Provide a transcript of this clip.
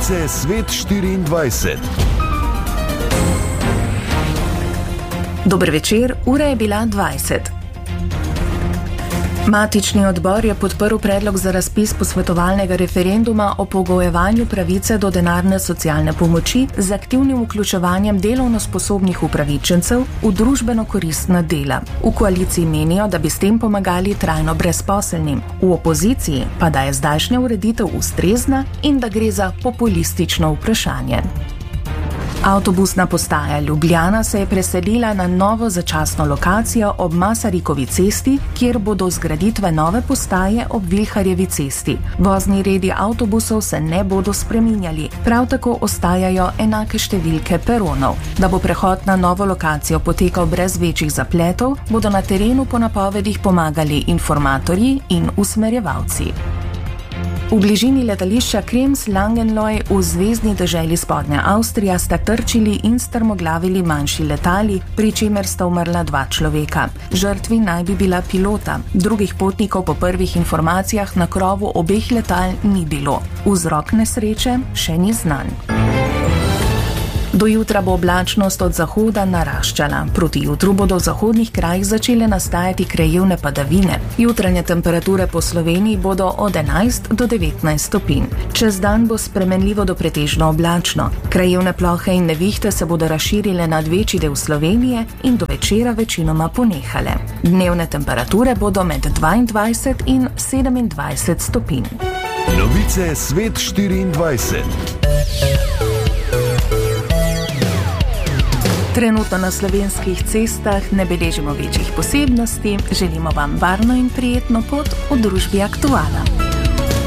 Novice Svet 24. Dober večer, ura je bila 20. Matični odbor je podprl predlog za razpis posvetovalnega referenduma o pogojevanju pravice do denarne socialne pomoči z aktivnim vključevanjem delovno sposobnih upravičencev v družbeno koristna dela. V koaliciji menijo, da bi s tem pomagali trajno brezposelnim, v opoziciji pa da je zdajšnja ureditev ustrezna in da gre za populistično vprašanje. Avtobusna postaja Ljubljana se je preselila na novo začasno lokacijo ob Masarikovi cesti, kjer bo do zgraditve nove postaje ob Vilharjevi cesti. Vozni redi avtobusov se ne bodo spreminjali, prav tako ostajajo enake številke peronov. Da bo prehod na novo lokacijo potekal brez večjih zapletov, bodo na terenu po napovedih pomagali informatorji in usmerjevalci. V bližini letališča Krems-Langenloy v zvezni deželi Spodnja Avstrija sta trčili in strmoglavili manjši letali, pri čemer sta umrla 2 človeka. Žrtvi naj bi bila pilota. Drugih potnikov po prvih informacijah na krovu obeh letal ni bilo. Vzrok nesreče še ni znan. Do jutra bo oblačnost od zahoda naraščala. Proti jutru bodo v zahodnih krajih začele nastajati krajevne padavine. Jutranje temperature po Sloveniji bodo od 11 do 19 stopinj. Čez dan bo spremenljivo do pretežno oblačno. Krajevne plohe in nevihte se bodo razširile nad večji del Slovenije in do večera večinoma ponehale. Dnevne temperature bodo med 22 in 27 stopinj. Novice Svet 24. Trenutno na slovenskih cestah ne beležimo večjih posebnosti, želimo vam varno in prijetno pot v družbi Aktuala.